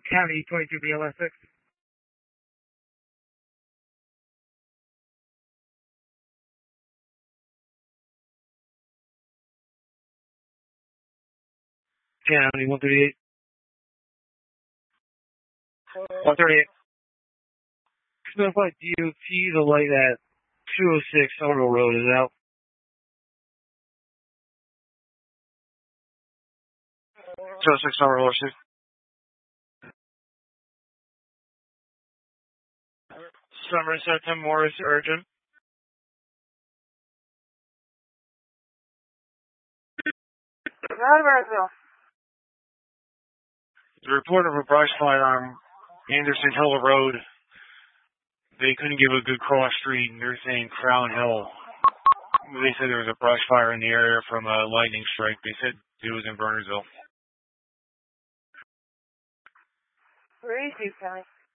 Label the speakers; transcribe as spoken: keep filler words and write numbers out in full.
Speaker 1: County twenty-two B L S six. County one thirty-eight. one thirty-eight. Notify D O T, the light at two oh six Somerville Road is out. two oh six Somerville Road, six. Somerset to Morris, urgent. The report of a brush fire on Anderson Hill Road. They couldn't give a good cross street, and they're saying Crown Hill. They said there was a brush fire in the area from a lightning strike. They said it was in Burnersville.
Speaker 2: Where is you, Kelly?